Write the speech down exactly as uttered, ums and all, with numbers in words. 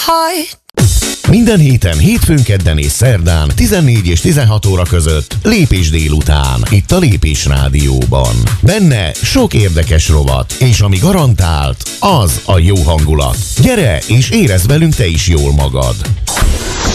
heart. Minden héten, hétfőn, kedden és szerdán tizennégy és tizenhat óra között Lépés délután, itt a Lépés Rádióban. Benne sok érdekes rovat, és ami garantált, az a jó hangulat. Gyere és érezd velünk te is jól magad.